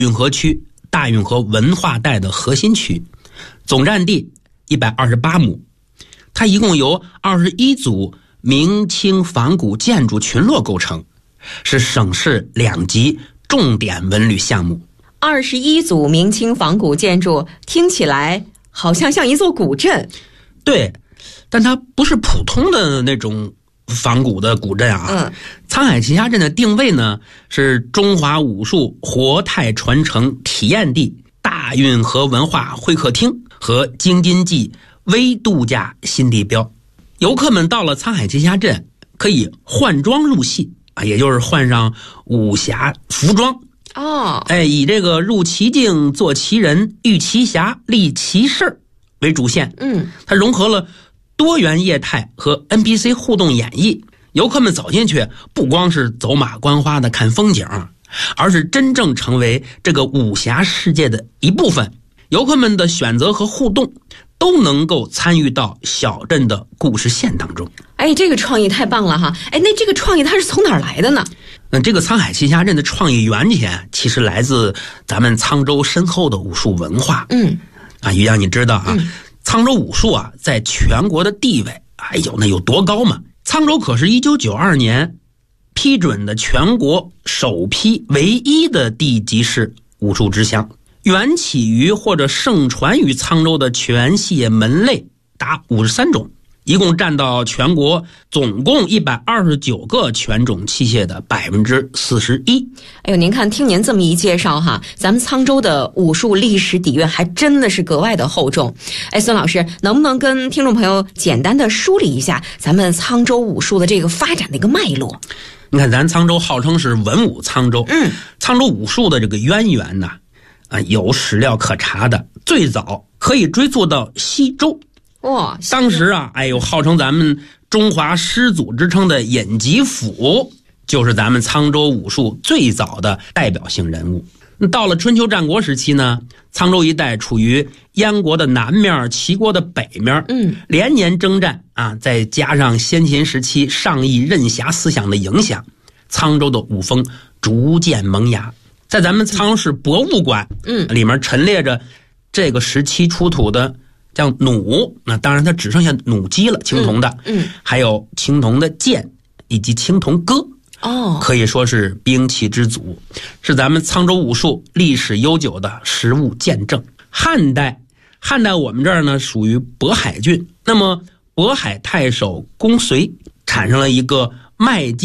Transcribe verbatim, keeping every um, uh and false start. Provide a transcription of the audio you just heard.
运河区大运河文化带的核心区，总占地一百二十八亩。它一共由二十一组明清仿古建筑群落构成，是省市两级重点文旅项目。 二十一组明清仿古建筑听起来好像像一座古镇。 对，但它不是普通的那种仿古的古镇啊。 嗯， 沧海奇侠镇的定位呢是中华武术活态传承体验地、大运河文化会客厅和京津冀微度假新地标。游客们到了沧海奇侠镇可以换装入戏啊，也就是换上武侠服装。 哦， 哎，以这个入奇境、做奇人、遇奇侠、立奇事为主线。 嗯， 它融合了多元业态和 N P C 互动演绎。游客们走进去不光是走马观花的看风景，而是真正成为这个武侠世界的一部分。游客们的选择和互动都能够参与到小镇的故事线当中。 哎，这个创意太棒了哈！哎，那这个创意它是从哪儿来的呢？ 那这个沧海奇侠镇的创意源泉其实来自咱们沧州深厚的武术文化。 嗯， 啊，于洋你知道啊， 嗯、 沧州武术啊在全国的地位，哎呦那有多高嘛？沧州可是一九九二年批准的全国首批唯一的地级市武术之乡。源起于或者盛传于沧州的拳械门类达五十三种，一共占到全国总共一百二十九个拳种器械的百分之四十一。 哎呦，您看，听您这么一介绍哈，咱们沧州的武术历史底蕴还真的是格外的厚重。哎，孙老师，能不能跟听众朋友简单的梳理一下咱们沧州武术的这个发展的一个脉络？ 你看，咱沧州号称是文武沧州， 嗯， 沧州武术的这个渊源呢，啊，有史料可查的，最早可以追溯到西周。 哇， 当时啊，哎呦，号称咱们中华始祖之称的尹吉甫，就是咱们沧州武术最早的代表性人物。到了春秋战国时期呢，沧州一带处于燕国的南面、齐国的北面， 嗯， 连年征战啊，再加上先秦时期上义任侠思想的影响，沧州的武风逐渐萌芽。在咱们沧州市博物馆， 嗯， 里面陈列着这个时期出土的像弩，那当然它只剩下弩机了，青铜的， 嗯，嗯还有青铜的剑以及青铜戈， 哦， 可以说是兵器之祖，是咱们沧州武术历史悠久的实物见证。汉代，汉代我们这儿呢属于渤海郡，那么渤海太守公遂产生了一个卖剑